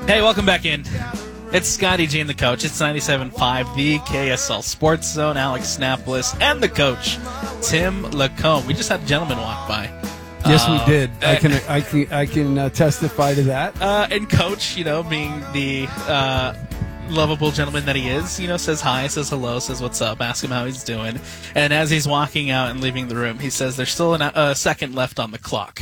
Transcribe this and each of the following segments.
Hey, welcome back in. It's Scotty G and the coach. It's 97.5, the KSL Sports Zone. Alex Snapless and the coach, Tim Lacombe. We just had a gentleman walk by. Yes, we did. I can testify to that. And coach, being the lovable gentleman that he is, says hi, says hello, says what's up, ask him how he's doing. And as he's walking out and leaving the room, he says there's still a second left on the clock.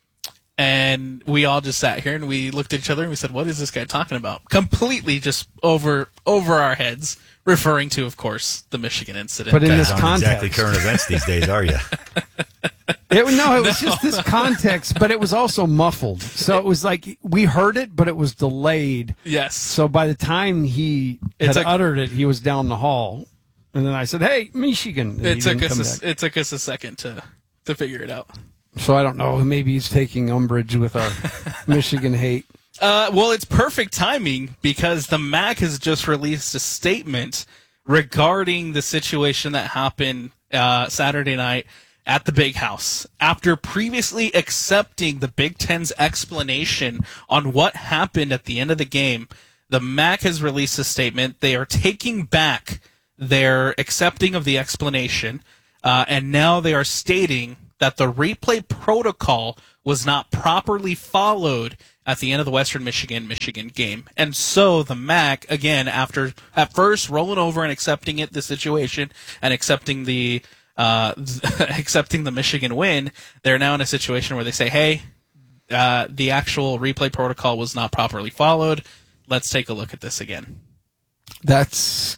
And we all just sat here and we looked at each other and we said, what is this guy talking about? Completely just over our heads, referring to, of course, the Michigan incident. But in this Aren't context. exactly current events these days, are you? It was just this context, but it was also muffled. So it was like we heard it, but it was delayed. Yes. So by the time he had uttered it, he was down the hall. And then I said, hey, Michigan. It took us a second to figure it out. So I don't know. Maybe he's taking umbrage with our Michigan hate. Well, it's perfect timing because the MAC has just released a statement regarding the situation that happened Saturday night at the Big House. After previously accepting the Big Ten's explanation on what happened at the end of the game, the MAC has released a statement. They are taking back their accepting of the explanation, and now they are stating that the replay protocol was not properly followed at the end of the Western Michigan game. And so the MAC, again, after at first rolling over and accepting the situation and accepting the Michigan win, they're now in a situation where they say, hey, the actual replay protocol was not properly followed. Let's take a look at this again. That's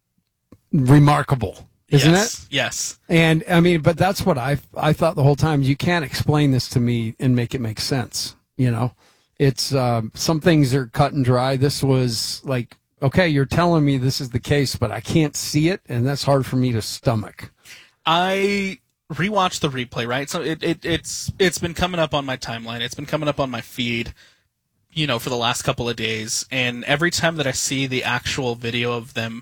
remarkable. Isn't it? Yes. And I mean, but that's what I thought the whole time. You can't explain this to me and make it make sense. It's some things are cut and dry. This was like, okay, you're telling me this is the case, but I can't see it, and that's hard for me to stomach. I rewatched the replay, right? So it's been coming up on my timeline. It's been coming up on my feed, for the last couple of days. And every time that I see the actual video of them,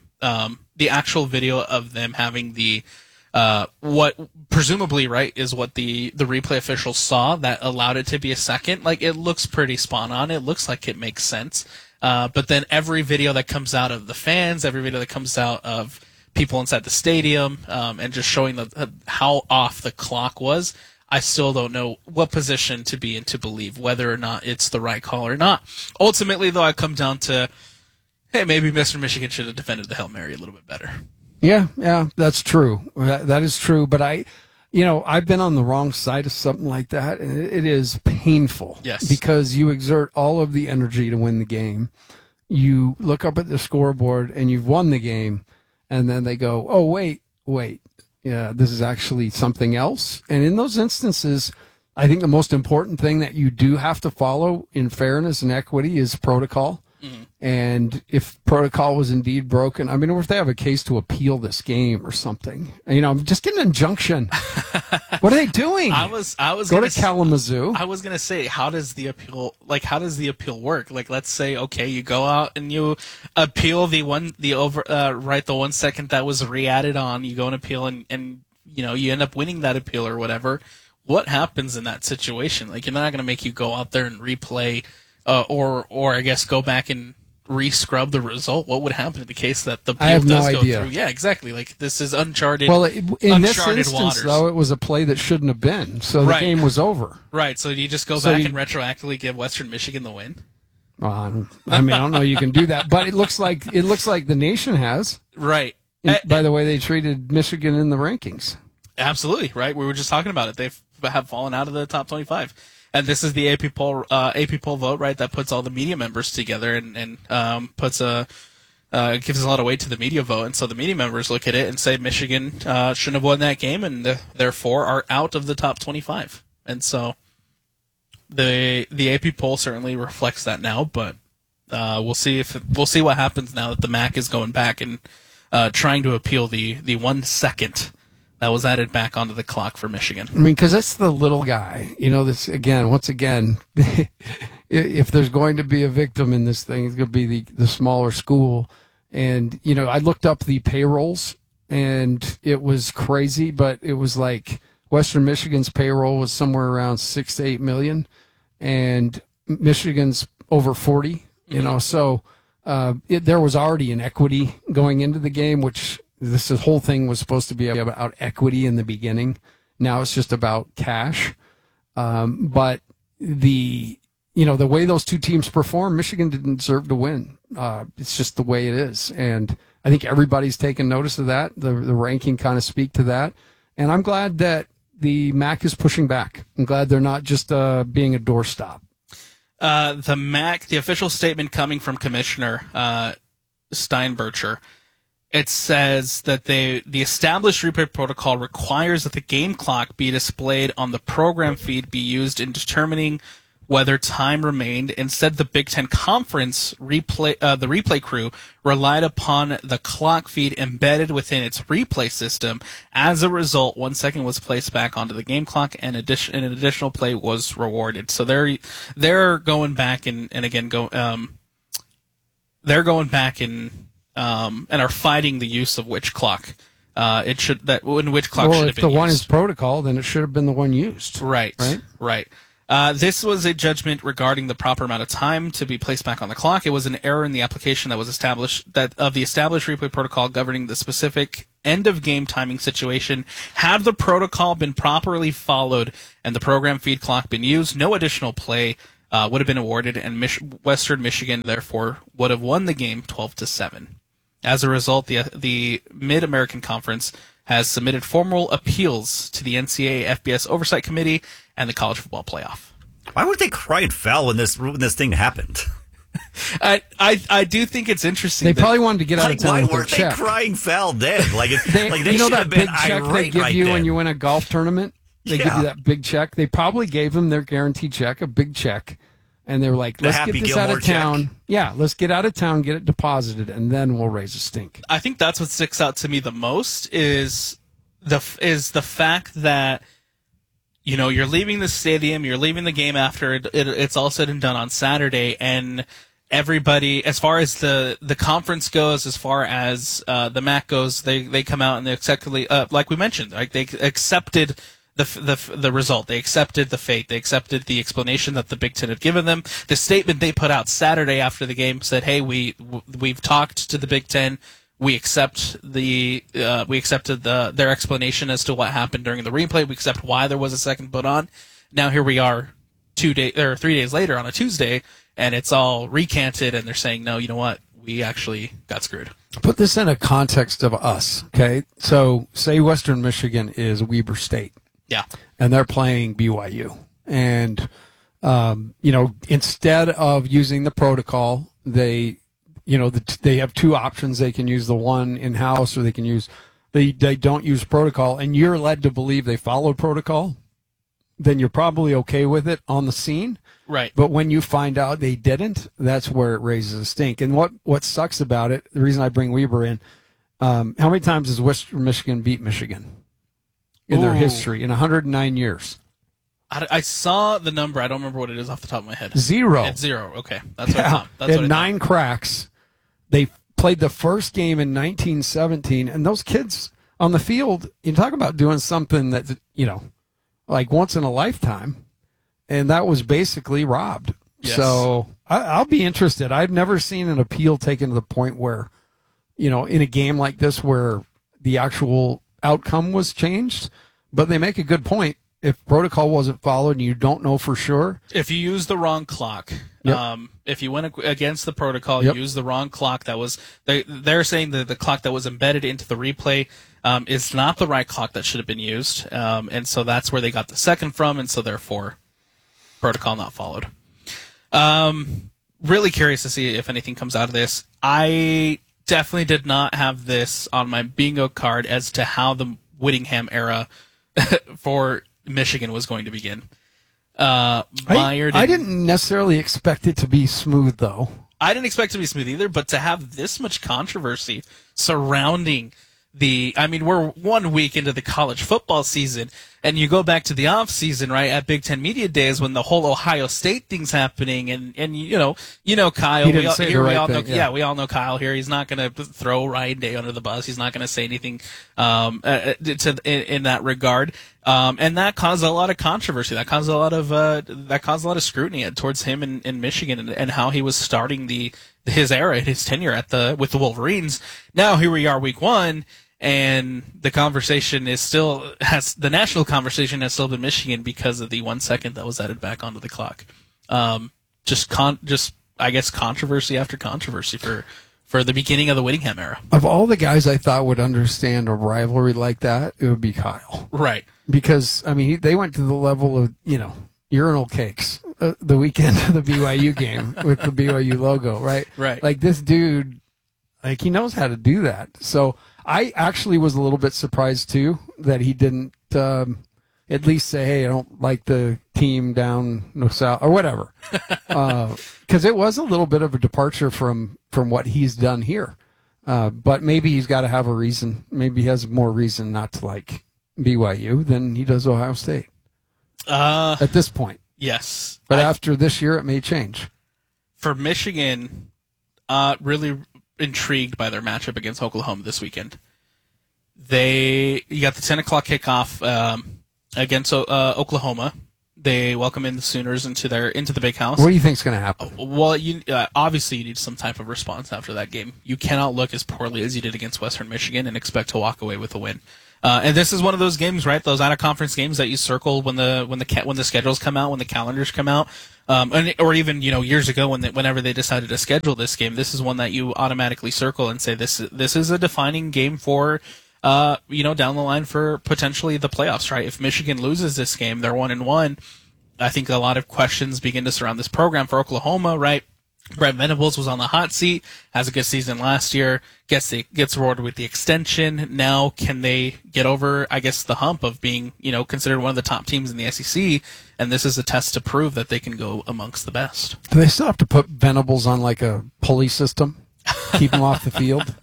having the what presumably, right, is what the replay officials saw that allowed it to be a second. Like, it looks pretty spot on. It looks like it makes sense. But then every video that comes out of the fans, every video that comes out of people inside the stadium, and just showing how off the clock was, I still don't know what position to be in to believe whether or not it's the right call or not. Ultimately, though, I come down to, hey, maybe Mr. Michigan should have defended the Hail Mary a little bit better. Yeah, that's true. That is true. But I've been on the wrong side of something like that, and it is painful. Yes. Because you exert all of the energy to win the game. You look up at the scoreboard, and you've won the game, and then they go, oh, wait. Yeah, this is actually something else. And in those instances, I think the most important thing that you do have to follow in fairness and equity is protocol. Mm-hmm. And if protocol was indeed broken, I mean, or if they have a case to appeal this game or something, just get an injunction. What are they doing? I was go to Kalamazoo. I was gonna say, how does the appeal work? Like, let's say, okay, you go out and you appeal the 1 second that was re-added on. You go and appeal, and you end up winning that appeal or whatever. What happens in that situation? Like, you're not gonna make you go out there and replay. Or I guess go back and re-scrub the result. What would happen in the case that the appeal does go through? Yeah, exactly. Like, this is uncharted. Well, in this instance, waters. Though, it was a play that shouldn't have been, so the game was over. Right. So do you just go back and retroactively give Western Michigan the win? I don't know. You can do that, but it looks like the nation has. Right. By the way they treated Michigan in the rankings. Absolutely. Right. We were just talking about it. They have fallen out of the top 25. And this is the AP poll vote, right? That puts all the media members together and gives a lot of weight to the media vote. And so the media members look at it and say Michigan shouldn't have won that game, and therefore are out of the top 25. And so the AP poll certainly reflects that now. But we'll see what happens now that the MAC is going back and trying to appeal the 1 second that was added back onto the clock for Michigan. I mean, because that's the little guy. Once again, if there's going to be a victim in this thing, it's going to be the smaller school. And, I looked up the payrolls, and it was crazy, but it was like Western Michigan's payroll was somewhere around 6 to 8 million, and Michigan's over 40. So there was already an equity going into the game, which this whole thing was supposed to be about equity in the beginning. Now it's just about cash. But the way those two teams perform, Michigan didn't deserve to win. It's just the way it is. And I think everybody's taken notice of that. The ranking kind of speak to that. And I'm glad that the MAC is pushing back. I'm glad they're not just being a doorstop. The MAC, the official statement coming from Commissioner Steinberger, it says that the established replay protocol requires that the game clock be displayed on the program feed be used in determining whether time remained. Instead, the Big Ten Conference the replay crew relied upon the clock feed embedded within its replay system. As a result, 1 second was placed back onto the game clock, and an additional play was rewarded. So they're going back and are fighting the use of which clock which clock should have been used. Well, if the one is protocol, then it should have been the one used. Right. This was a judgment regarding the proper amount of time to be placed back on the clock. It was an error in the application that was established of the established replay protocol governing the specific end of game timing situation. Had the protocol been properly followed and the program feed clock been used, no additional play would have been awarded, and Western Michigan therefore would have won the game 12-7. As a result, the Mid-American Conference has submitted formal appeals to the NCAA FBS Oversight Committee and the College Football Playoff. Why would they cry and foul when this thing happened? I do think it's interesting. They probably wanted to get out of town with their check. Why weren't they crying foul then? They you know should that have been big check they irate give right you then. when you win a golf tournament? They give you that big check. They probably gave them their guarantee check, a big check. And they were like, let's get this out of town. Yeah, let's get out of town, get it deposited, and then we'll raise a stink. I think that's what sticks out to me the most is the fact that, you're leaving the stadium, you're leaving the game after it's all said and done on Saturday, and everybody, as far as the conference goes, as far as the MAC goes, they come out and they accepted, like we mentioned, like they accepted the result. They accepted the fate. They accepted the explanation that the Big Ten had given them. The statement they put out Saturday after the game said, "Hey, we've talked to the Big Ten. We accept their explanation as to what happened during the replay. We accept why there was a second put on." Now here we are 3 days later on a Tuesday, and it's all recanted, and they're saying, "No, you know what? We actually got screwed." Put this in a context of us, okay? So say Western Michigan is Weber State. Yeah. And they're playing BYU. And, instead of using the protocol, they have two options. They can use the one in-house, or they don't use protocol, and you're led to believe they followed protocol, then you're probably okay with it on the scene. Right. But when you find out they didn't, that's where it raises a stink. And what sucks about it, the reason I bring Weber in, how many times has Western Michigan beat Michigan in their history in 109 years? I saw the number. I don't remember what it is off the top of my head. 0. It's 0. Okay. That's what I thought. They had 9 cracks. They played the first game in 1917, and those kids on the field, you talk about doing something that, like once in a lifetime, and that was basically robbed. Yes. So I'll be interested. I've never seen an appeal taken to the point where, in a game like this where the actual outcome was changed, but they make a good point. If protocol wasn't followed and you don't know for sure, if you use the wrong clock, yep. If you went against the protocol, yep. you use the wrong clock. That was they're saying that the clock that was embedded into the replay is not the right clock that should have been used, and so that's where they got the second from, and so therefore protocol not followed. Really curious to see if anything comes out of this. I definitely did not have this on my bingo card as to how the Whittingham era for Michigan was going to begin. I didn't necessarily expect it to be smooth, though. I didn't expect it to be smooth either, but to have this much controversy surrounding we're 1 week into the college football season, And you go back to the off season, right, at Big Ten Media Days when the whole Ohio State thing's happening, and Kyle. He didn't say the right thing, yeah, we all know Kyle here. He's not going to throw Ryan Day under the bus. He's not going to say anything in that regard. And that caused a lot of controversy. That caused a lot of scrutiny towards him in Michigan and how he was starting his era, his tenure with the Wolverines. Now here we are, week 1. And the conversation the national conversation has still been Michigan because of the 1 second that was added back onto the clock. I guess controversy after controversy for the beginning of the Whittingham era. Of all the guys I thought would understand a rivalry like that, it would be Kyle. Right. Because, I mean, they went to the level of, urinal cakes the weekend of the BYU game with the BYU logo, right? Right. Like, this dude, he knows how to do that. So I actually was a little bit surprised, too, that he didn't at least say, hey, I don't like the team down south or whatever. Because it was a little bit of a departure from what he's done here. But maybe he's got to have a reason. Maybe he has more reason not to like BYU than he does Ohio State at this point. Yes. But after this year, it may change. For Michigan, really intrigued by their matchup against Oklahoma this weekend. You got the 10 o'clock kickoff against Oklahoma. They welcome in the Sooners into the big house. What do you think is going to happen? Well, obviously you need some type of response after that game. You cannot look as poorly as you did against Western Michigan and expect to walk away with a win. And this is one of those games, right? Those out-of-conference games that you circle when the schedules come out, when the calendars come out, or even years ago whenever they decided to schedule this game. This is one that you automatically circle and say this is a defining game for down the line for potentially the playoffs, right? If Michigan loses this game, they're 1-1. I think a lot of questions begin to surround this program for Oklahoma, right? Brent Venables was on the hot seat, has a good season last year, gets rewarded with the extension. Now, can they get over, I guess, the hump of being, considered one of the top teams in the SEC? And this is a test to prove that they can go amongst the best. Do they still have to put Venables on like a pulley system? Keep him off the field,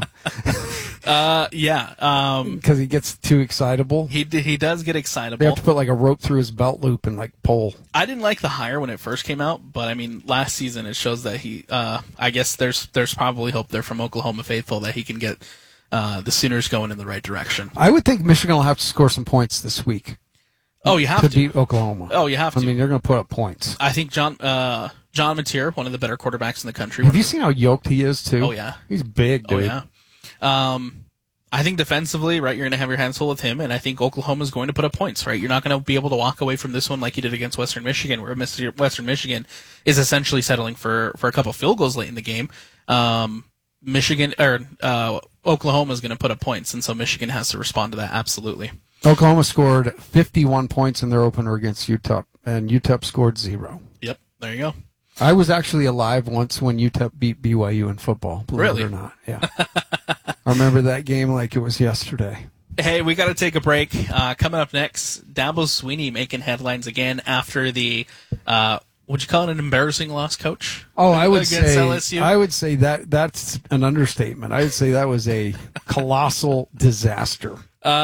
Yeah. Because he gets too excitable. He does get excitable. They have to put like a rope through his belt loop and like pull. I didn't like the hire when it first came out, but I mean, last season it shows that he. I guess there's probably hope there from Oklahoma faithful that he can get the Sooners going in the right direction. I would think Michigan will have to score some points this week. Oh, you have to beat Oklahoma. Oh, you have to. I mean, they're going to put up points. I think John Mateer, one of the better quarterbacks in the country. Have you seen how yoked he is too? Oh yeah, he's big, dude. Oh yeah. I think defensively, right, you're going to have your hands full with him, and I think Oklahoma's going to put up points, right? You're not going to be able to walk away from this one like you did against Western Michigan, where Western Michigan is essentially settling for a couple field goals late in the game. Oklahoma's going to put up points, and so Michigan has to respond to that, absolutely. Oklahoma scored 51 points in their opener against UTEP, and UTEP scored 0. Yep, there you go. I was actually alive once when UTEP beat BYU in football, believe it or not. Yeah. I remember that game like it was yesterday. Hey, we got to take a break. Coming up next, Dabo Swinney making headlines again after the, would you call it an embarrassing loss, Coach? Oh, I would say LSU? I would say that's an understatement. I would say that was a colossal disaster.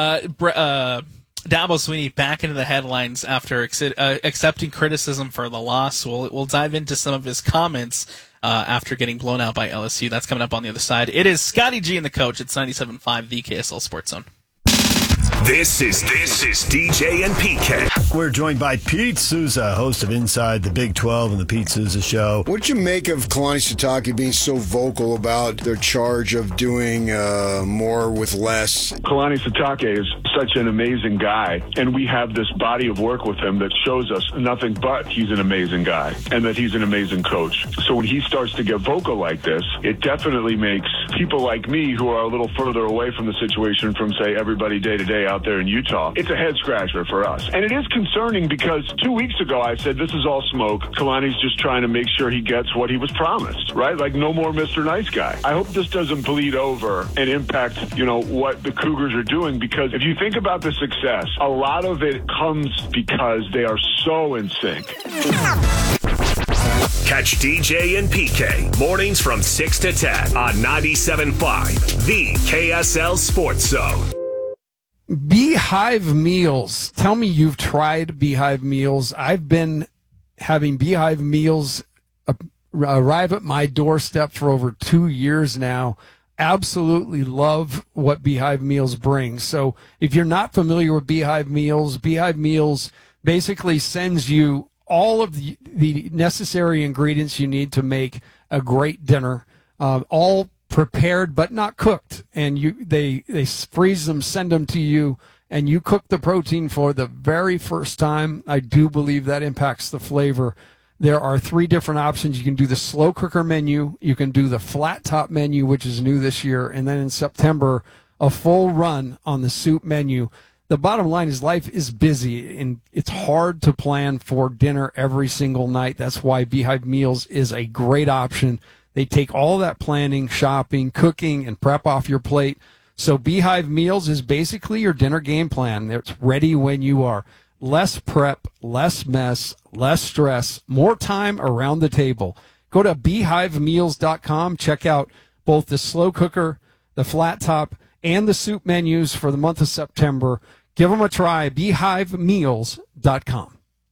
Dabo Swinney back into the headlines after accepting criticism for the loss. We'll dive into some of his comments after getting blown out by LSU. That's coming up on the other side. It is Scotty G and the Coach. It's 97.5, the KSL Sports Zone. This is DJ and PK. We're joined by Pete Souza, host of Inside the Big 12 and the Pete Souza Show. What did you make of Kalani Sitake being so vocal about their charge of doing more with less? Kalani Sitake is such an amazing guy, and we have this body of work with him that shows us nothing but he's an amazing guy and that he's an amazing coach. So when he starts to get vocal like this, it definitely makes people like me who are a little further away from the situation from, say, everybody day to day out there in Utah, it's a head scratcher for us. And it is concerning because 2 weeks ago I said this is all smoke. Kalani's just trying to make sure he gets what he was promised, right? Like no more Mr. Nice Guy. I hope this doesn't bleed over and impact, what the Cougars are doing, because if you think about the success, a lot of it comes because they are so in sync. Catch DJ and PK mornings from 6 to 10 on 97.5, the KSL Sports Zone. Beehive meals. Tell me you've tried Beehive meals. I've been having Beehive meals arrive at my doorstep for over 2 years now. Absolutely love what Beehive meals bring. So if you're not familiar with Beehive meals basically sends you all of the necessary ingredients you need to make a great dinner, all prepared but not cooked, and they freeze them, send them to you, and you cook the protein for the very first time. I do believe that impacts the flavor. There are 3 different options. You can do the slow cooker menu, you can do the flat top menu, which is new this year, and then in September, a full run on the soup menu. The bottom line is life is busy, and it's hard to plan for dinner every single night. That's why Beehive Meals is a great option. They take all that planning, shopping, cooking, and prep off your plate. So Beehive Meals is basically your dinner game plan. It's ready when you are. Less prep, less mess, less stress, more time around the table. Go to beehivemeals.com. Check out both the slow cooker, the flat top, and the soup menus for the month of September. Give them a try. beehivemeals.com.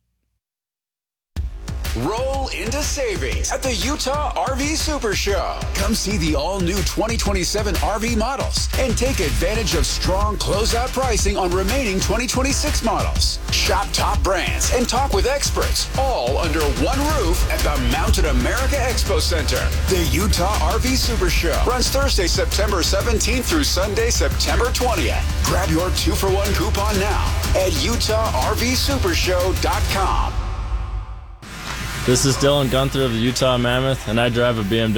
Roll into savings at the Utah RV Super Show. Come see the all-new 2027 RV models and take advantage of strong closeout pricing on remaining 2026 models. Shop top brands and talk with experts, all under one roof at the Mountain America Expo Center. The Utah RV Super Show runs Thursday, September 17th through Sunday, September 20th. Grab your 2-for-1 coupon now at UtahRVSupershow.com. This is Dylan Gunther of the Utah Mammoth, and I drive a BMW.